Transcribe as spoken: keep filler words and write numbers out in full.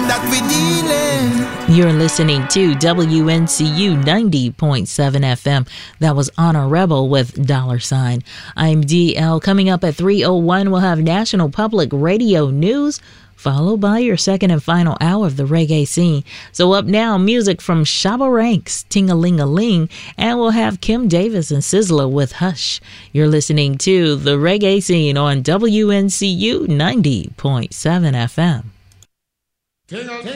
that we dealing. You're listening to W N C U ninety point seven F M. That was Honor Rebel with Dollar Sign. I'm D L. Coming up at three oh one, we'll have National Public Radio News, followed by your second and final hour of the reggae scene. So up now, music from Shabba Ranks, Ting-a-ling-a-ling, and we'll have Kim Davis and Sizzla with Hush. You're listening to the reggae scene on W N C U ninety point seven F M. Ting-a-ling.